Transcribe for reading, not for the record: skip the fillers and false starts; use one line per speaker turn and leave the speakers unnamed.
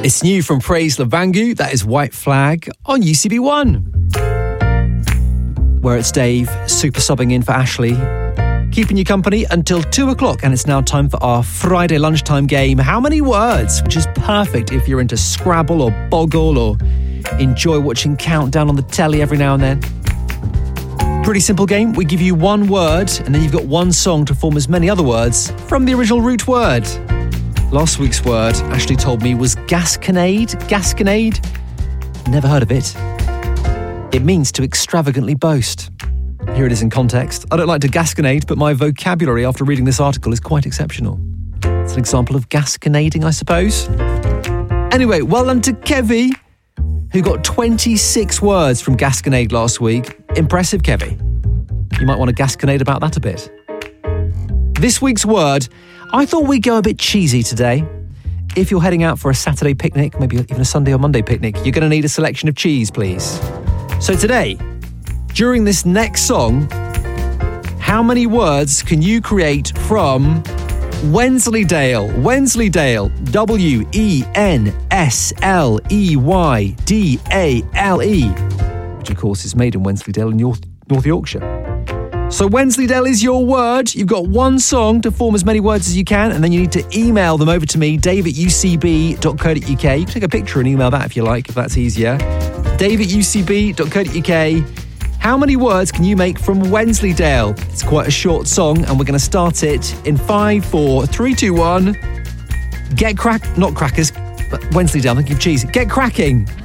It's new from Praise Lavangu. That is White Flag on UCB1. Where it's Dave, super subbing in for Ashley. Keeping you company until 2 o'clock. And it's now time for our Friday lunchtime game. How many words? Which is perfect if you're into Scrabble or Boggle or enjoy watching Countdown on the telly every now and then. Pretty simple game. We give you one word and then you've got one song to form as many other words from the original root word. Last week's word, Ashley told me, was gasconade. Gasconade? Never heard of it. It means to extravagantly boast. Here it is in context. I don't like to gasconade, but my vocabulary after reading this article is quite exceptional. It's an example of gasconading, I suppose. Anyway, well done to Kevy, who got 26 words from gasconade last week. Impressive, Kevy. You might want to gasconade about that a bit. This week's word, I thought we'd go a bit cheesy today. If you're heading out for a Saturday picnic, maybe even a Sunday or Monday picnic, you're going to need a selection of cheese, please. So today, during this next song, how many words can you create from Wensleydale? Wensleydale, Wensleydale, which of course is made in Wensleydale in North Yorkshire. So Wensleydale is your word. You've got one song to form as many words as you can, and then you need to email them over to me, dave@ucb.co.uk. You can take a picture and email that if you like, if that's easier. dave@ucb.co.uk. How many words can you make from Wensleydale? It's quite a short song, and we're going to start it in 5, 4, 3, 2, 1. Not crackers, but Wensleydale, thinking of cheese. Get cracking.